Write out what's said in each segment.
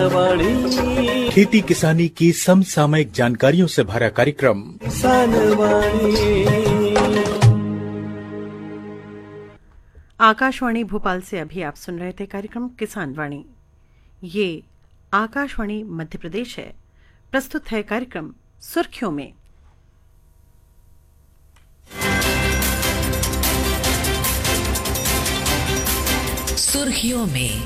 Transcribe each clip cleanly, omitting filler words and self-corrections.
खेती किसानी की समसामयिक जानकारियों से भरा कार्यक्रम किसान वाणी। आकाशवाणी भोपाल से अभी आप सुन रहे थे कार्यक्रम किसान वाणी। ये आकाशवाणी मध्य प्रदेश है। प्रस्तुत है कार्यक्रम सुर्खियों में। सुर्खियों में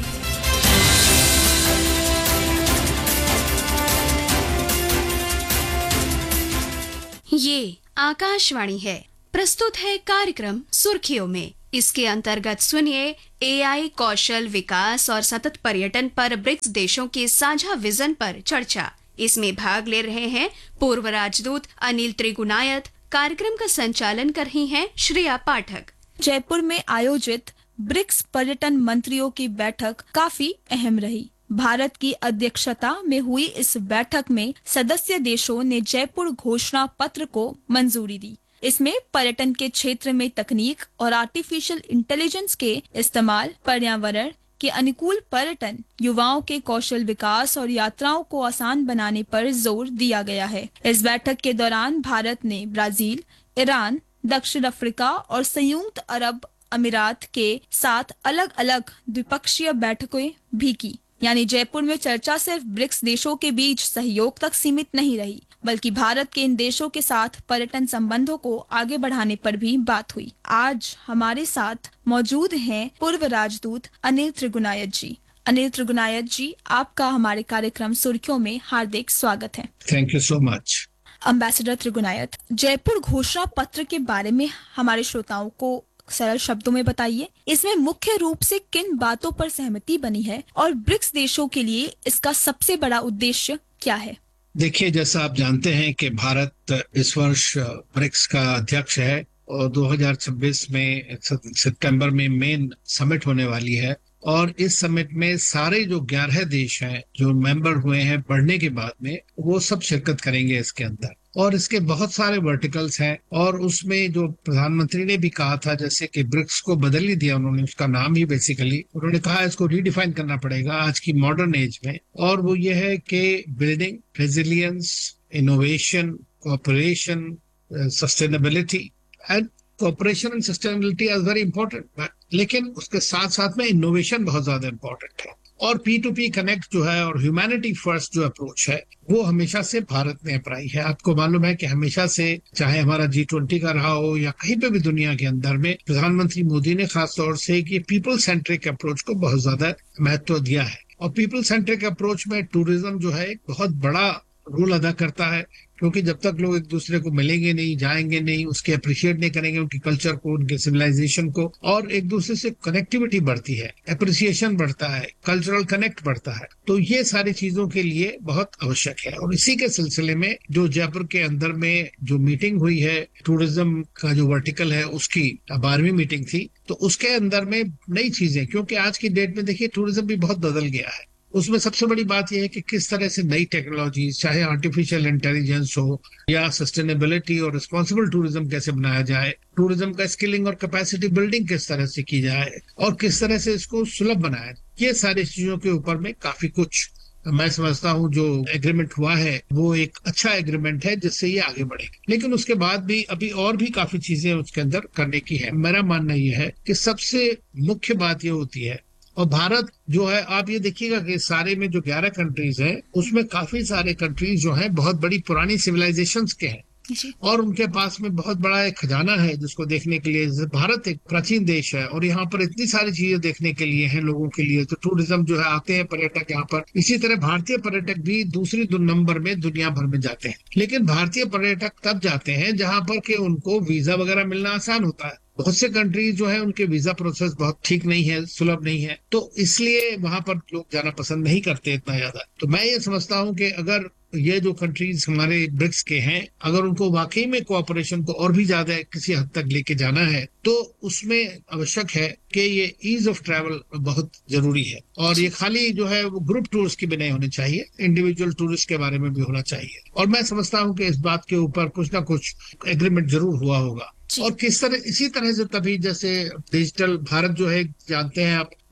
ये आकाशवाणी है। प्रस्तुत है कार्यक्रम सुर्खियों में। इसके अंतर्गत सुनिए एआई कौशल विकास और सतत पर्यटन पर ब्रिक्स देशों के साझा विजन पर चर्चा। इसमें भाग ले रहे हैं पूर्व राजदूत अनिल त्रिगुनायत। कार्यक्रम का संचालन कर रही हैं श्रेया पाठक। जयपुर में आयोजित ब्रिक्स पर्यटन मंत्रियों की बैठक काफी अहम रही। भारत की अध्यक्षता में हुई इस बैठक में सदस्य देशों ने जयपुर घोषणा पत्र को मंजूरी दी। इसमें पर्यटन के क्षेत्र में तकनीक और आर्टिफिशियल इंटेलिजेंस के इस्तेमाल, पर्यावरण के अनुकूल पर्यटन, युवाओं के कौशल विकास और यात्राओं को आसान बनाने पर जोर दिया गया है। इस बैठक के दौरान भारत ने ब्राजील, ईरान, दक्षिण अफ्रीका और संयुक्त अरब अमीरात के साथ अलग अलग द्विपक्षीय बैठकें भी की। यानी जयपुर में चर्चा सिर्फ ब्रिक्स देशों के बीच सहयोग तक सीमित नहीं रही, बल्कि भारत के इन देशों के साथ पर्यटन संबंधों को आगे बढ़ाने पर भी बात हुई। आज हमारे साथ मौजूद हैं पूर्व राजदूत अनिल त्रिगुनायत जी। अनिल त्रिगुनायत जी, आपका हमारे कार्यक्रम सुर्खियों में हार्दिक स्वागत है। Thank you so much. Ambassador Trigunayat, Jaipur घोषणा पत्र के बारे में हमारे श्रोताओं को सरल शब्दों में बताइए। इसमें मुख्य रूप से किन बातों पर सहमति बनी है और ब्रिक्स देशों के लिए इसका सबसे बड़ा उद्देश्य क्या है? देखिए, जैसा आप जानते हैं कि भारत इस वर्ष ब्रिक्स का अध्यक्ष है और 2026 में सितंबर में मेन समिट होने वाली है। और इस समिट में सारे जो 11 देश हैं जो मेंबर हुए हैं बढ़ने के बाद में, वो सब शिरकत करेंगे इसके अंदर। और इसके बहुत सारे वर्टिकल्स हैं और उसमें जो प्रधानमंत्री ने भी कहा था, जैसे कि ब्रिक्स को बदल ही दिया उन्होंने, उसका नाम ही बेसिकली उन्होंने कहा इसको रीडिफाइन करना पड़ेगा आज की मॉडर्न एज में। और वो ये है कि building resilience, innovation, cooperation, sustainability and cooperation and sustainability are very important, लेकिन उसके साथ साथ में इनोवेशन बहुत ज्यादा इंपॉर्टेंट है। और P2P कनेक्ट जो है और ह्यूमैनिटी फर्स्ट जो अप्रोच है, वो हमेशा से भारत ने अपनाई है। आपको मालूम है कि हमेशा से, चाहे हमारा G20 का रहा हो या कहीं पे भी दुनिया के अंदर में, प्रधानमंत्री मोदी ने खास तौर से कि पीपल सेंट्रिक अप्रोच को बहुत ज्यादा महत्व दिया है। और पीपल सेंट्रिक अप्रोच में टूरिज्म जो है एक बहुत बड़ा रोल अदा करता है, क्योंकि जब तक लोग एक दूसरे को मिलेंगे नहीं, जाएंगे नहीं, उसके अप्रिशिएट नहीं करेंगे उनकी कल्चर को, उनके सिविलाइजेशन को, और एक दूसरे से कनेक्टिविटी बढ़ती है, अप्रिसिएशन बढ़ता है, कल्चरल कनेक्ट बढ़ता है, तो ये सारी चीजों के लिए बहुत आवश्यक है। और इसी के सिलसिले में जो जयपुर के अंदर में जो मीटिंग हुई है, टूरिज्म का जो वर्टिकल है उसकी 12वीं मीटिंग थी, तो उसके अंदर में नई चीजें, क्योंकि आज की डेट में देखिए टूरिज्म भी बहुत बदल गया है। उसमें सबसे बड़ी बात यह है कि किस तरह से नई टेक्नोलॉजी, चाहे आर्टिफिशियल इंटेलिजेंस हो या सस्टेनेबिलिटी और रिस्पॉन्सिबल टूरिज्म कैसे बनाया जाए, टूरिज्म का स्किलिंग और कैपेसिटी बिल्डिंग किस तरह से की जाए और किस तरह से इसको सुलभ बनाया, ये सारी चीजों के ऊपर में काफी कुछ मैं समझता हूँ जो एग्रीमेंट हुआ है वो एक अच्छा एग्रीमेंट है जिससे ये आगे बढ़े। लेकिन उसके बाद भी अभी और भी काफी चीजें उसके अंदर करने की है। मेरा मानना ये है कि सबसे मुख्य बात ये होती है, और भारत जो है, आप ये देखिएगा कि सारे में जो 11 कंट्रीज हैं उसमें काफी सारे कंट्रीज जो हैं बहुत बड़ी पुरानी सिविलाइजेशंस के हैं और उनके पास में बहुत बड़ा एक खजाना है जिसको देखने के लिए। भारत एक प्राचीन देश है और यहाँ पर इतनी सारी चीजें देखने के लिए हैं लोगों के लिए, तो टूरिज्म जो है आते हैं पर्यटक यहाँ पर। इसी तरह भारतीय पर्यटक भी दूसरी नंबर में दुनिया भर में जाते हैं, लेकिन भारतीय पर्यटक तब जाते हैं जहाँ पर के उनको वीजा वगैरह मिलना आसान होता है। बहुत से कंट्रीज जो है उनके वीजा प्रोसेस बहुत ठीक नहीं है, सुलभ नहीं है, तो इसलिए वहां पर लोग जाना पसंद नहीं करते इतना ज्यादा। तो मैं ये समझता हूँ कि अगर ये जो कंट्रीज हमारे ब्रिक्स के हैं, अगर उनको वाकई में कोऑपरेशन को और भी ज्यादा किसी हद तक लेके जाना है, तो उसमें आवश्यक है कि ये ईज ऑफ ट्रैवल बहुत जरूरी है। और ये खाली जो है वो ग्रुप टूर्स की भी नहीं होनी चाहिए, इंडिविजुअल टूरिस्ट के बारे में भी होना चाहिए। और मैं समझता हूँ कि इस बात के ऊपर कुछ ना कुछ एग्रीमेंट जरूर हुआ होगा। और किस तरह, इसी तरह से तभी जैसे डिजिटल भारत जो है, जानते हैं आप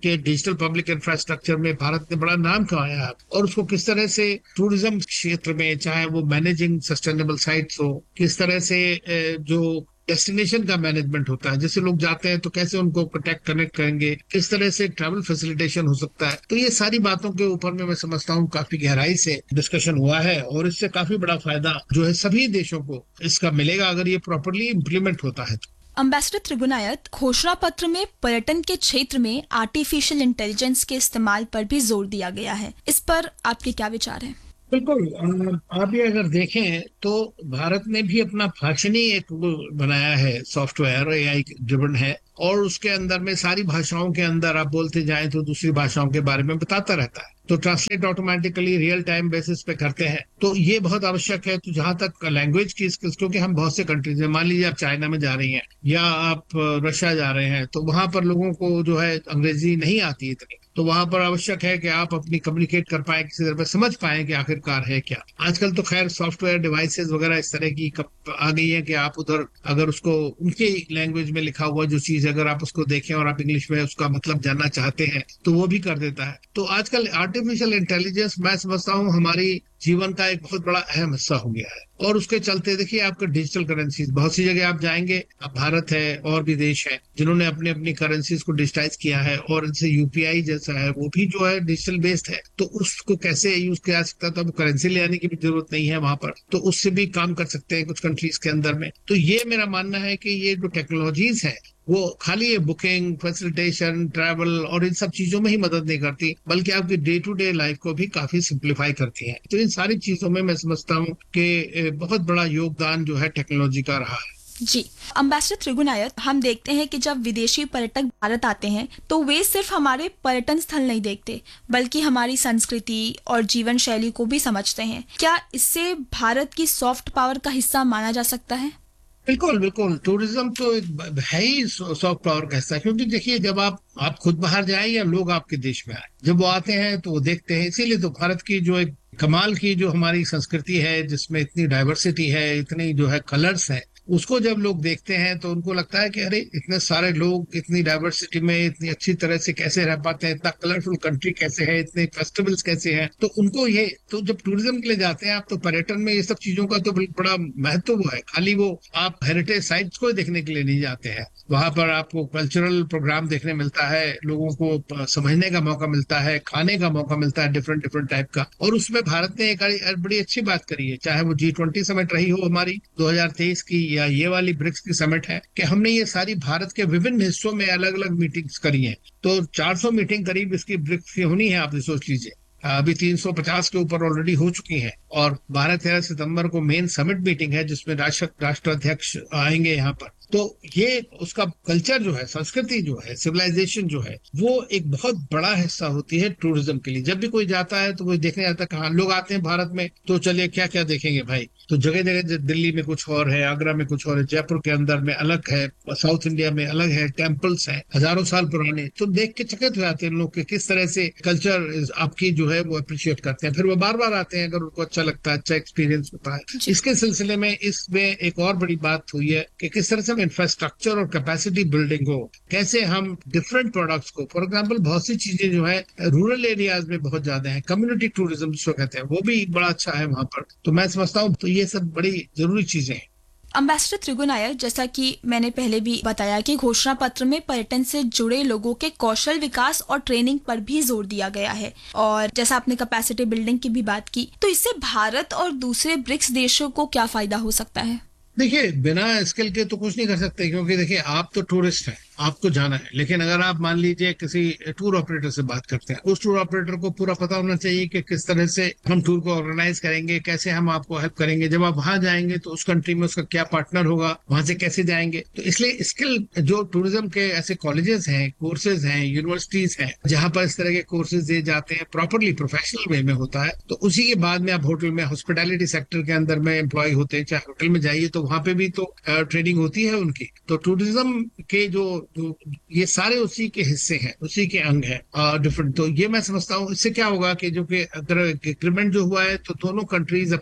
के डिजिटल पब्लिक इंफ्रास्ट्रक्चर में भारत ने बड़ा नाम कमाया है, और उसको किस तरह से टूरिज्म क्षेत्र में, चाहे वो मैनेजिंग सस्टेनेबल साइट्स हो, किस तरह से जो डेस्टिनेशन का मैनेजमेंट होता है, जैसे लोग जाते हैं तो कैसे उनको कनेक्ट करेंगे, किस तरह से ट्रैवल फैसिलिटेशन हो सकता है। तो ये सारी बातों के ऊपर में मैं समझता हूँ काफी गहराई से डिस्कशन हुआ है, और इससे काफी बड़ा फायदा जो है सभी देशों को इसका मिलेगा अगर ये प्रॉपरली इम्प्लीमेंट होता है। अम्बेसडर त्रिगुनायत, घोषणा पत्र में पर्यटन के क्षेत्र में आर्टिफिशियल इंटेलिजेंस के इस्तेमाल पर भी जोर दिया गया है। इस पर आपके क्या विचार हैं? बिल्कुल, आप ये अगर देखें तो भारत ने भी अपना भाषणी एक वो बनाया है, सॉफ्टवेयर एआई ड्रिवन है, और उसके अंदर में सारी भाषाओं के अंदर आप बोलते जाएं तो दूसरी भाषाओं के बारे में बताता रहता है, तो translate automatically real time basis पे करते हैं। तो ये बहुत आवश्यक है। तो जहां तक लैंग्वेज की स्किल्स, क्योंकि हम बहुत से कंट्रीज में, मान लीजिए आप चाइना में जा रही हैं या आप रशिया जा रहे हैं, तो वहां पर लोगों को जो है अंग्रेजी नहीं आती इतनी, तो वहां पर आवश्यक है कि आप अपनी कम्युनिकेट कर पाए, किसी तरह समझ पाए कि आखिरकार है क्या। आजकल तो खैर सॉफ्टवेयर डिवाइसेस वगैरह इस तरह की आ गई है कि आप उधर अगर उसको उनके लैंग्वेज में लिखा हुआ जो चीज अगर आप उसको देखें और आप इंग्लिश में उसका मतलब जानना चाहते हैं तो वो भी कर देता है। तो आजकल आर्टिफिशियल इंटेलिजेंस मैं समझता हूँ हमारी जीवन का एक बहुत बड़ा अहम हिस्सा हो गया है, और उसके चलते देखिए आपका डिजिटल करेंसीज, बहुत सी जगह आप जाएंगे, अब भारत है और भी देश है जिन्होंने अपने अपनी करेंसीज को डिजिटाइज किया है, और इनसे यूपीआई जैसा है वो भी जो है डिजिटल बेस्ड है, तो उसको कैसे यूज किया जा सकता है। तो अब करेंसी ले आने की भी जरूरत नहीं है वहां पर, तो उससे भी काम कर सकते हैं कुछ कंट्रीज के अंदर में। तो ये मेरा मानना है कि ये जो टेक्नोलॉजीज है वो खाली ये बुकिंग, फैसिलिटेशन, ट्रैवल और इन सब चीजों में ही मदद नहीं करती, बल्कि आपकी डे टू डे लाइफ को भी काफी सिंप्लीफाई करती हैं। तो इन सारी चीजों में मैं समझता हूँ कि बहुत बड़ा योगदान जो है टेक्नोलॉजी का रहा है। जी, अम्बेसडर त्रिगुनायत, हम देखते हैं कि जब विदेशी पर्यटक भारत आते हैं तो वे सिर्फ हमारे पर्यटन स्थल नहीं देखते, बल्कि हमारी संस्कृति और जीवन शैली को भी समझते हैं। क्या इससे भारत की सॉफ्ट पावर का हिस्सा माना जा सकता है? बिल्कुल बिल्कुल, टूरिज्म तो है ही सॉफ्ट पावर का हिस्सा, क्योंकि देखिए जब आप खुद बाहर जाएं या लोग आपके देश में आए, जब वो आते हैं तो वो देखते हैं। इसीलिए तो भारत की जो एक कमाल की जो हमारी संस्कृति है, जिसमें इतनी डाइवर्सिटी है, इतनी जो है कलर्स है, उसको जब लोग देखते हैं तो उनको लगता है कि अरे इतने सारे लोग इतनी डाइवर्सिटी में इतनी अच्छी तरह से कैसे रह पाते हैं, इतना कलरफुल कंट्री कैसे है, इतने फेस्टिवल्स कैसे हैं। तो उनको ये, तो जब टूरिज्म के लिए जाते हैं आप, तो पर्यटन में ये सब चीजों का तो बड़ा महत्व है। खाली वो आप हेरिटेज साइट्स को देखने के लिए नहीं जाते हैं, वहां पर आपको कल्चरल प्रोग्राम देखने मिलता है, लोगों को समझने का मौका मिलता है, खाने का मौका मिलता है डिफरेंट टाइप का। और उसमें भारत ने एक बड़ी अच्छी बात करी है, चाहे वो G20 समिट रही हो हमारी 2023 की, या ये वाली ब्रिक्स की समिट है, कि हमने ये सारी भारत के विभिन्न हिस्सों में अलग अलग मीटिंग्स करी हैं। तो 400 मीटिंग करीब इसकी ब्रिक्स की होनी है, आप सोच लीजिए। अभी 350 के ऊपर ऑलरेडी हो चुकी हैं, और 12-13 सितंबर को मेन समिट मीटिंग है जिसमें राष्ट्राध्यक्ष आएंगे यहाँ पर। तो ये उसका कल्चर जो है, संस्कृति जो है, सिविलाइजेशन जो है, वो एक बहुत बड़ा हिस्सा होती है टूरिज्म के लिए। जब भी कोई जाता है तो वो देखने जाता है कहाँ लोग आते हैं भारत में, तो चलिए क्या क्या देखेंगे भाई। तो जगह जगह दिल्ली में कुछ और है, आगरा में कुछ और है, जयपुर के अंदर में अलग है, साउथ इंडिया में अलग है, टेम्पल्स हैं हजारों साल पुराने। तो देख के चकित हो जाते हैं लोग कि किस तरह से कल्चर आपकी जो है वो अप्रिशिएट करते हैं, फिर वो बार बार आते हैं अगर उनको अच्छा लगता है, अच्छा एक्सपीरियंस होता है। इसके सिलसिले में इसमें एक और बड़ी बात हुई है कि किस तरह से इंफ्रास्ट्रक्चर और कैपेसिटी बिल्डिंग हो, कैसे हम डिफरेंट प्रोडक्ट्स को, फॉर एग्जांपल बहुत सी चीजें जो है रूरल एरियाज में बहुत ज्यादा है, कम्युनिटी टूरिज्म जिसको कहते हैं, वो भी बड़ा अच्छा है वहां पर। तो मैं समझता हूँ तो ये सब बड़ी जरूरी चीजें हैं। अम्बेसडर त्रिगुनायत, जैसा कि मैंने पहले भी बताया कि घोषणा पत्र में पर्यटन से जुड़े लोगों के कौशल विकास और ट्रेनिंग पर भी जोर दिया गया है, और जैसा आपने कैपेसिटी बिल्डिंग की भी बात की, तो इससे भारत और दूसरे ब्रिक्स देशों को क्या फायदा हो सकता है? देखिए बिना स्किल के तो कुछ नहीं कर सकते, क्योंकि देखिए आप तो टूरिस्ट हैं, आपको जाना है, लेकिन अगर आप मान लीजिए किसी टूर ऑपरेटर से बात करते हैं, उस टूर ऑपरेटर को पूरा पता होना चाहिए कि किस तरह से हम टूर को ऑर्गेनाइज करेंगे, कैसे हम आपको हेल्प करेंगे। जब आप वहां जाएंगे तो उस कंट्री में उसका क्या पार्टनर होगा, वहां से कैसे जाएंगे। तो इसलिए स्किल जो टूरिज्म के ऐसे कॉलेजेस हैं, कोर्सेज हैं, यूनिवर्सिटीज हैं, जहां पर इस तरह के कोर्सेज दिए जाते हैं, प्रॉपरली प्रोफेशनल वे में होता है। तो उसी के बाद में आप होटल में, हॉस्पिटैलिटी सेक्टर के अंदर में एम्प्लॉय होते हैं, चाहे होटल में जाइए तो वहां पे भी तो ट्रेनिंग होती है उनकी। तो टूरिज्म के जो ये सारे उसी के हिस्से हैं, उसी के अंग हैं डिफरेंट। तो ये मैं समझता हूँ इससे क्या होगा कि जो कि अगर एग्रीमेंट जो हुआ है तो दोनों कंट्रीज अपनी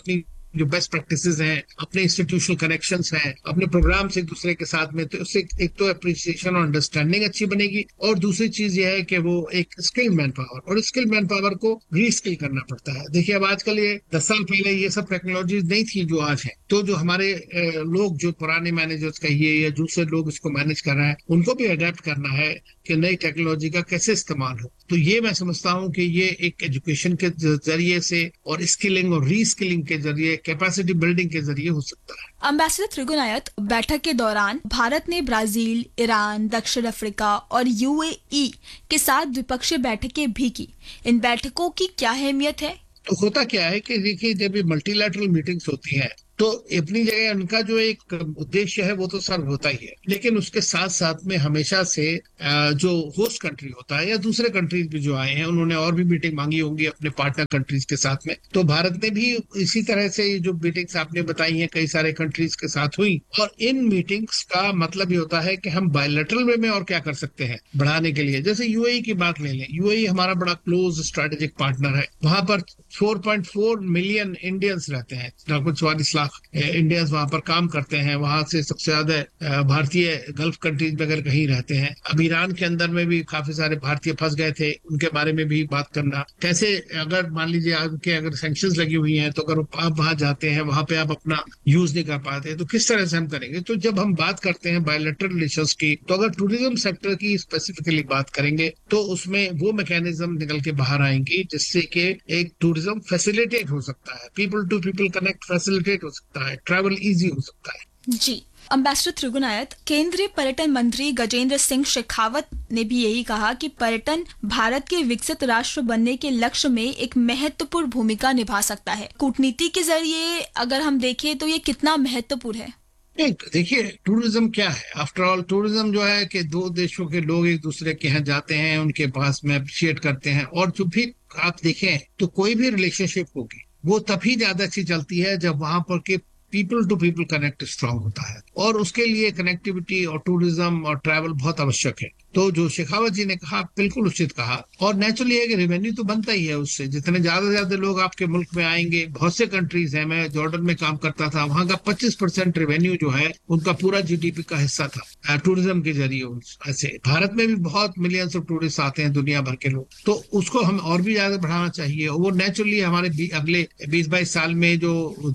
जो बेस्ट प्रैक्टिसेस हैं, अपने इंस्टीट्यूशनल कनेक्शंस हैं, अपने प्रोग्राम्स एक दूसरे के साथ में, तो उससे एक तो अप्रिसिएशन और अंडरस्टैंडिंग अच्छी बनेगी, और दूसरी चीज ये है कि वो एक स्किल्ड मैन पावर, और स्किल्ड मैन पावर को रीस्किल करना पड़ता है। देखिए अब आजकल ये 10 साल पहले ये सब टेक्नोलॉजीज नहीं थी जो आज है, तो जो हमारे लोग, जो पुराने मैनेजर्स कहिए या दूसरे लोग इसको मैनेज कर रहे हैं, उनको भी अडेप्ट करना है कि नई टेक्नोलॉजी का कैसे इस्तेमाल हो। तो ये मैं समझता हूँ कि ये एक एजुकेशन के जरिए से और स्किलिंग और रीस्किलिंग के जरिए, कैपेसिटी बिल्डिंग के जरिए हो सकता है। अम्बेसडर त्रिगुनायत, बैठक के दौरान भारत ने ब्राजील, ईरान, दक्षिण अफ्रीका और यूएई के साथ द्विपक्षीय बैठकें भी की। इन बैठकों की क्या अहमियत है? तो होता क्या है कि देखिए, जब ये मल्टीलैटरल मीटिंग्स होती हैं तो अपनी जगह उनका जो एक उद्देश्य है वो तो सर्व होता ही है, लेकिन उसके साथ साथ में हमेशा से जो होस्ट कंट्री होता है या दूसरे कंट्रीज भी जो आए हैं, उन्होंने और भी मीटिंग मांगी होंगी अपने पार्टनर कंट्रीज के साथ में। तो भारत ने भी इसी तरह से जो मीटिंग्स आपने बताई हैं कई सारे कंट्रीज के साथ हुई, और इन मीटिंग्स का मतलब ये होता है कि हम बायलैटरल वे में और क्या कर सकते हैं बढ़ाने के लिए। जैसे यूएई की बात ले लें, यूएई हमारा बड़ा क्लोज स्ट्रेटेजिक पार्टनर है। वहां पर 4.4 मिलियन इंडियंस रहते हैं, लगभग 44 लाख इंडियंस वहां पर काम करते हैं। वहां से सबसे ज्यादा भारतीय गल्फ कंट्रीज में अगर कहीं रहते हैं। अब ईरान के अंदर में भी काफी सारे भारतीय फंस गए थे, उनके बारे में भी बात करना। कैसे अगर मान लीजिए आपके अगर सैंक्शंस लगी हुई हैं, तो अगर आप वहां जाते हैं, वहां पे आप अपना यूज नहीं कर पाते, तो किस तरह से हम करेंगे। तो जब हम बात करते हैं बायलैटरल रिलेशंस की, तो अगर टूरिज्म सेक्टर की स्पेसिफिकली बात करेंगे तो उसमें वो मैकेनिज्म निकल के बाहर आएंगी जिससे कि एक टूरिज्म फैसिलिटेट हो सकता है, people to people connect facilitate हो सकता है, ट्रैवल इजी हो सकता है। जी, अम्बेसडर त्रिगुनायत, केंद्रीय पर्यटन मंत्री गजेंद्र सिंह शेखावत ने भी यही कहा कि पर्यटन भारत के विकसित राष्ट्र बनने के लक्ष्य में एक महत्वपूर्ण भूमिका निभा सकता है। कूटनीति के जरिए अगर हम देखें तो ये कितना महत्वपूर्ण है? देखिए, टूरिज्म क्या है? आफ्टर ऑल टूरिज्म जो है कि दो देशों के लोग एक दूसरे के यहाँ जाते हैं, उनके पास में अप्रिशिएट करते हैं, और जो भी आप देखें तो कोई भी रिलेशनशिप होगी वो तभी ज्यादा अच्छी चलती है जब वहां पर के people to people connect strong होता है, और उसके लिए कनेक्टिविटी और टूरिज्म और ट्रैवल बहुत आवश्यक है। तो जो शेखावत जी ने कहा बिल्कुल उचित कहा, और नेचुरली है कि रेवेन्यू तो बनता ही है उससे। जितने ज्यादा से ज्यादा लोग आपके मुल्क में आएंगे, बहुत से कंट्रीज हैं, मैं जॉर्डन में काम करता था, वहां का 25% रेवेन्यू जो है उनका पूरा जीडीपी का हिस्सा था टूरिज्म के जरिए। ऐसे भारत में भी बहुत मिलियंस ऑफ टूरिस्ट आते हैं, दुनिया भर के लोग, तो उसको हम और भी ज्यादा बढ़ाना चाहिए। और वो नेचुरली हमारे अगले 20-22 साल में जो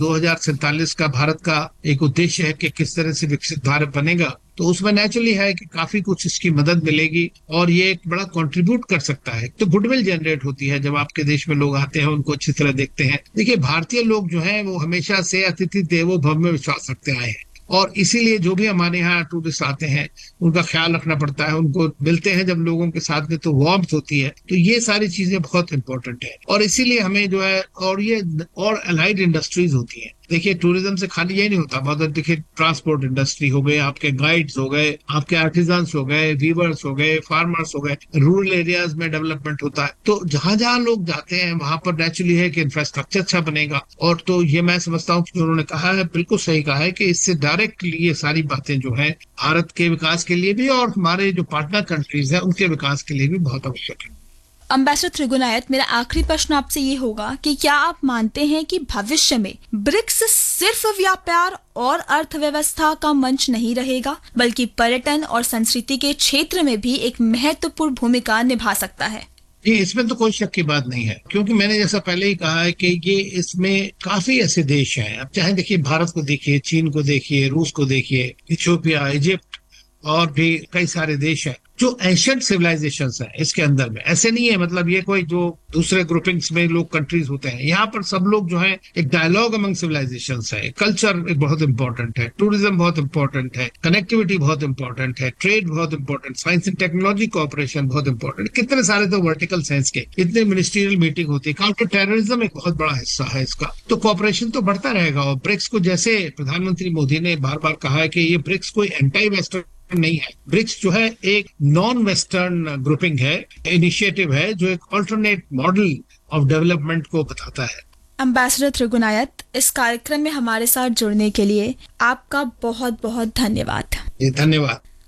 2047 का भारत का एक उद्देश्य है कि किस तरह से विकसित भारत बनेगा, तो उसमें नेचुरली है कि काफी कुछ इसकी मदद मिलेगी, और ये एक बड़ा कंट्रीब्यूट कर सकता है। तो गुडविल जनरेट होती है जब आपके देश में लोग आते हैं, उनको अच्छी तरह देखते हैं। देखिए, भारतीय लोग जो हैं वो हमेशा से अतिथि देवो भव में विश्वास रखते आए हैं, और इसीलिए जो भी हमारे यहाँ टूरिस्ट आते हैं उनका ख्याल रखना पड़ता है। उनको मिलते हैं जब लोगों के साथ में तो वार्मथ होती है। तो ये सारी चीजें बहुत इंपॉर्टेंट है, और इसीलिए हमें जो है, और ये और अलाइड इंडस्ट्रीज होती हैं। देखिए, टूरिज्म से खाली यही नहीं होता, बहुत देखिए ट्रांसपोर्ट इंडस्ट्री हो गए, आपके गाइड्स हो गए, आपके आर्टिजन्स हो गए, वीवर्स हो गए, फार्मर्स हो गए, रूरल एरियाज में डेवलपमेंट होता है। तो जहां जहां लोग जाते हैं वहां पर नेचुरली है कि इंफ्रास्ट्रक्चर अच्छा बनेगा। और तो ये मैं समझता हूँ कि उन्होंने कहा है बिल्कुल सही कहा है कि इससे डायरेक्टली ये सारी बातें जो है भारत के विकास के लिए भी और हमारे जो पार्टनर कंट्रीज हैं उनके विकास के लिए भी बहुत आवश्यक है। अम्बेसडर त्रिगुनायत, मेरा आखिरी प्रश्न आपसे ये होगा कि क्या आप मानते हैं कि भविष्य में ब्रिक्स सिर्फ व्यापार और अर्थव्यवस्था का मंच नहीं रहेगा, बल्कि पर्यटन और संस्कृति के क्षेत्र में भी एक महत्वपूर्ण भूमिका निभा सकता है? ये इसमें तो कोई शक की बात नहीं है, क्योंकि मैंने जैसा पहले ही कहा है कि ये इसमें काफी ऐसे देश हैं। अब चाहे देखिए, भारत को देखिए, चीन को देखिए, रूस को देखिए, इथियोपिया, इजिप्ट, और भी कई सारे देश हैं जो एंशिएंट सिविलाइजेशंस हैं। इसके अंदर में ऐसे नहीं है मतलब ये कोई जो दूसरे ग्रुपिंग्स में लोग कंट्रीज होते हैं, यहाँ पर सब लोग जो है एक डायलॉग अमंग सिविलाइजेशंस है। कल्चर बहुत इंपॉर्टेंट है, टूरिज्म बहुत इंपॉर्टेंट है, कनेक्टिविटी बहुत इंपॉर्टेंट है, ट्रेड बहुत important, science and technology cooperation बहुत इंपॉर्टेंट, कितने सारे तो वर्टिकल सेंस के इतने मिनिस्ट्रियल मीटिंग होती है। काउंटर टेररिज्म एक बहुत बड़ा हिस्सा है इसका, तो कोऑपरेशन तो बढ़ता रहेगा। और ब्रिक्स को जैसे प्रधानमंत्री मोदी ने बार बार कहा है कि ये ब्रिक्स कोई एंटी वेस्टर्न नहीं है, ब्रिक्स जो है एक नॉन वेस्टर्न ग्रुपिंग है, इनिशिएटिव है जो एक अल्टरनेट मॉडल ऑफ डेवलपमेंट को बताता है। अम्बेसडर त्रिगुनायत, इस कार्यक्रम में हमारे साथ जुड़ने के लिए आपका बहुत बहुत धन्यवाद। धन्यवाद।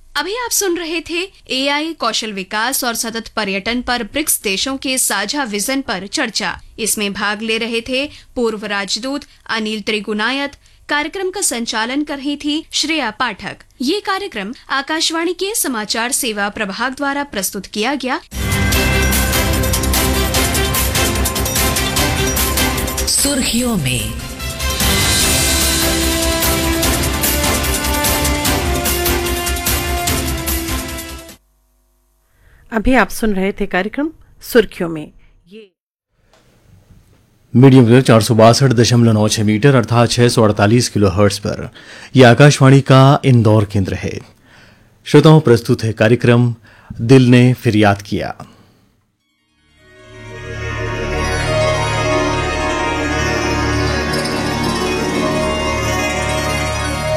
अभी आप सुन रहे थे एआई कौशल विकास और सतत पर्यटन पर ब्रिक्स देशों के साझा विजन पर चर्चा। इसमें भाग ले रहे थे पूर्व राजदूत अनिल त्रिगुनायत। कार्यक्रम का संचालन कर रही थी श्रेया पाठक। ये कार्यक्रम आकाशवाणी के समाचार सेवा प्रभाग द्वारा प्रस्तुत किया गया। सुर्खियों में। अभी आप सुन रहे थे कार्यक्रम सुर्खियों में। ये मीडियम वेव 462.96 मीटर अर्थात 648 किलो हर्ट्ज पर यह आकाशवाणी का इंदौर केंद्र है। श्रोताओं, प्रस्तुत है कार्यक्रम दिल ने फिर याद किया।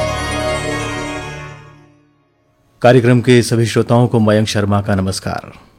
कार्यक्रम के सभी श्रोताओं को मयंक शर्मा का नमस्कार।